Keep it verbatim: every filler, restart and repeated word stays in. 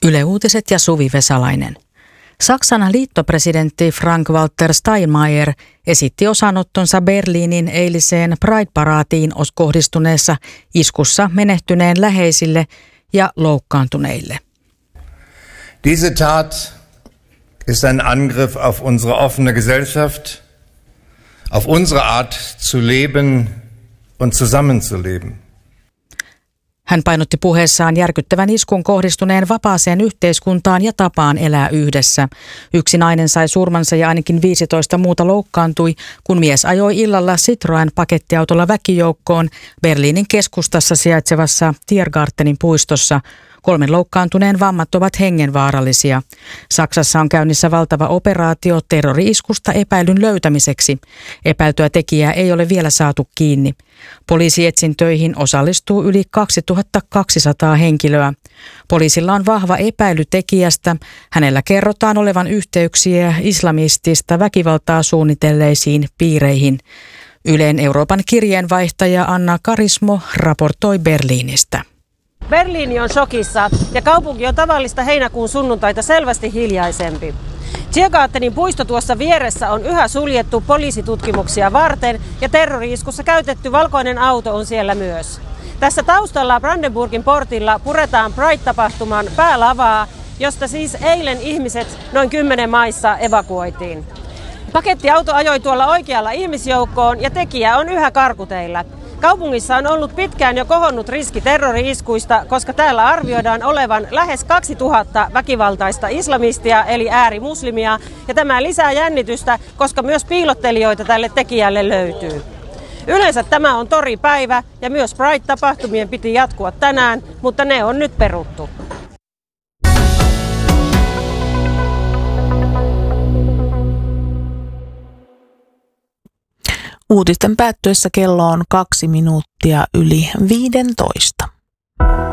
Yle Uutiset ja Suvi Vesalainen. Saksan liittopresidentti Frank-Walter Steinmeier esitti osanottonsa Berliinin eiliseen Pride-paraatiin kohdistuneessa iskussa menehtyneen läheisille ja loukkaantuneille. Diese Tat ist ein Angriff auf unsere offene Gesellschaft, auf unsere Art zu leben und zusammenzuleben. Hän painotti puheessaan järkyttävän iskun kohdistuneen vapaaseen yhteiskuntaan ja tapaan elää yhdessä. Yksi nainen sai surmansa ja ainakin viisitoista muuta loukkaantui, kun mies ajoi illalla Citroën pakettiautolla väkijoukkoon Berliinin keskustassa sijaitsevassa Tiergartenin puistossa. Kolmen loukkaantuneen vammat ovat hengenvaarallisia. Saksassa on käynnissä valtava operaatio terrori-iskusta epäilyn löytämiseksi. Epäiltyä tekijää ei ole vielä saatu kiinni. Poliisietsintöihin osallistuu yli kaksituhattakaksisataa henkilöä. Poliisilla on vahva epäily tekijästä. Hänellä kerrotaan olevan yhteyksiä islamistista väkivaltaa suunnitelleisiin piireihin. Ylen Euroopan kirjeenvaihtaja Anna Karismo raportoi Berliinistä. Berliini on shokissa ja kaupunki on tavallista heinäkuun sunnuntaita selvästi hiljaisempi. Tiergartenin puisto tuossa vieressä on yhä suljettu poliisitutkimuksia varten ja terrori-iskussa käytetty valkoinen auto on siellä myös. Tässä taustalla Brandenburgin portilla puretaan Pride-tapahtuman päälavaa, josta siis eilen ihmiset noin kymmenen maissa evakuoitiin. Pakettiauto ajoi tuolla oikealla ihmisjoukkoon ja tekijä on yhä karkuteillä. Kaupungissa on ollut pitkään jo kohonnut riski terrori-iskuista, koska täällä arvioidaan olevan lähes kaksituhatta väkivaltaista islamistia eli äärimuslimia. Ja tämä lisää jännitystä, koska myös piilottelijoita tälle tekijälle löytyy. Yleensä tämä on toripäivä ja myös Pride-tapahtumien piti jatkua tänään, mutta ne on nyt peruttu. Uutisten päättyessä kello on kaksi minuuttia yli viidentoista.